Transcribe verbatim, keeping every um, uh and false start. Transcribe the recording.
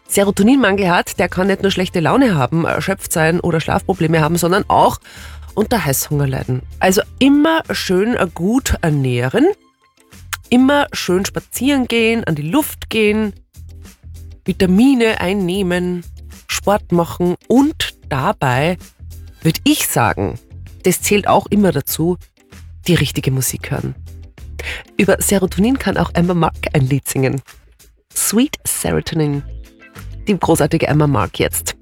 Serotoninmangel hat, der kann nicht nur schlechte Laune haben, erschöpft sein oder Schlafprobleme haben, sondern auch unter Heißhunger leiden. Also immer schön gut ernähren, immer schön spazieren gehen, an die Luft gehen, Vitamine einnehmen, Sport machen und dabei, würde ich sagen, das zählt auch immer dazu, die richtige Musik hören. Über Serotonin kann auch Emma Mark ein Lied singen. Sweet Serotonin. Die großartige Emma Mark jetzt.